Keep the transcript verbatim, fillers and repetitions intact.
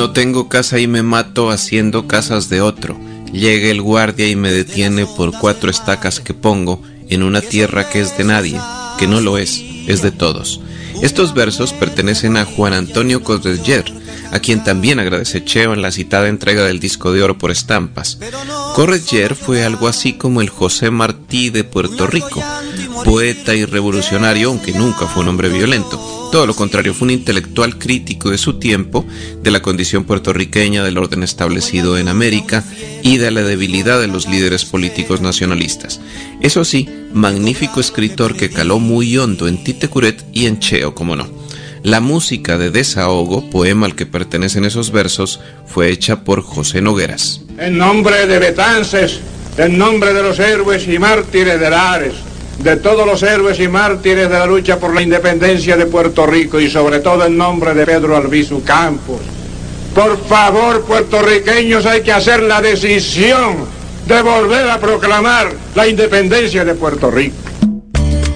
No tengo casa y me mato haciendo casas de otro. Llega el guardia y me detiene por cuatro estacas que pongo en una tierra que es de nadie, que no lo es, es de todos. Estos versos pertenecen a Juan Antonio Corretger, a quien también agradece Cheo en la citada entrega del disco de oro por estampas. Corretger fue algo así como el José Martí de Puerto Rico, poeta y revolucionario, aunque nunca fue un hombre violento. Todo lo contrario, fue un intelectual crítico de su tiempo, de la condición puertorriqueña, del orden establecido en América y de la debilidad de los líderes políticos nacionalistas. Eso sí, magnífico escritor que caló muy hondo en Tite Curet y en Cheo, como no. La música de Desahogo, poema al que pertenecen esos versos, fue hecha por José Nogueras. En nombre de Betances, en nombre de los héroes y mártires de Lares, de todos los héroes y mártires de la lucha por la independencia de Puerto Rico y sobre todo en nombre de Pedro Albizu Campos, por favor, puertorriqueños, hay que hacer la decisión de volver a proclamar la independencia de Puerto Rico.